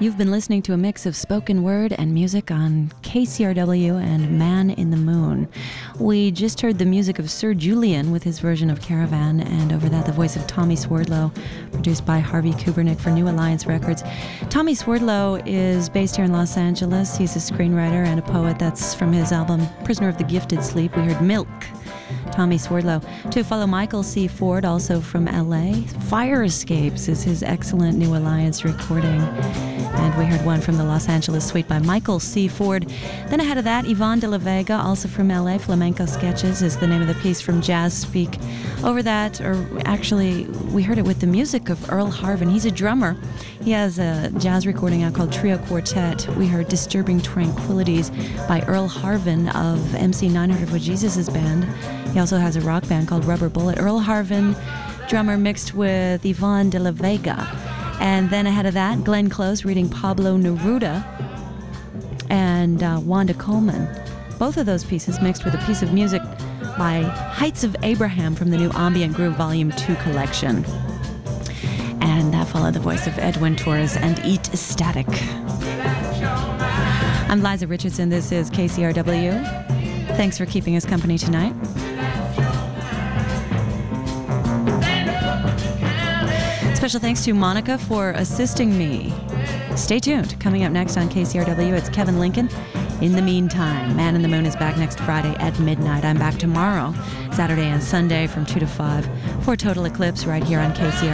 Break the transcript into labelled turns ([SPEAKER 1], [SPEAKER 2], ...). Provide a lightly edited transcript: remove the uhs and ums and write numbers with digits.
[SPEAKER 1] You've been listening to a mix of spoken word and music on KCRW and Man in the Moon. We just heard the music of Sir Julian with his version of Caravan, and over that the voice of Tommy Swerdlow, produced by Harvey Kubernick for New Alliance Records. Tommy Swerdlow is based here in Los Angeles. He's a screenwriter and a poet. That's from his album Prisoner of the Gifted Sleep. We heard Milk, Tommy Swerdlow. To follow Michael C. Ford, also from LA. Fire Escapes is his excellent New Alliance recording. And we heard one from the Los Angeles Suite by Michael C. Ford. Then ahead of that, Yvonne de la Vega, also from LA. Flamenco Sketches is the name of the piece from Jazz Speak. Over that, or actually, we heard it with the music of Earl Harvin. He's a drummer. He has a jazz recording out called Trio Quartet. We heard Disturbing Tranquilities by Earl Harvin of MC 900 for Jesus' band. He also has a rock band called Rubber Bullet. Earl Harvin, drummer, mixed with Yvonne de la Vega. And then ahead of that, Glenn Close reading Pablo Neruda and Wanda Coleman. Both of those pieces mixed with a piece of music by Heights of Abraham from the new Ambient Groove Volume 2 collection. And that followed the voice of Edwin Torres and Eat Static. I'm Liza Richardson. This is KCRW. Thanks for keeping us company tonight. Special thanks to Monica for assisting me. Stay tuned. Coming up next on KCRW, it's Kevin Lincoln. In the meantime, Man in the Moon is back next Friday at midnight. I'm back tomorrow, Saturday and Sunday from 2 to 5 for Total Eclipse right here on KCRW.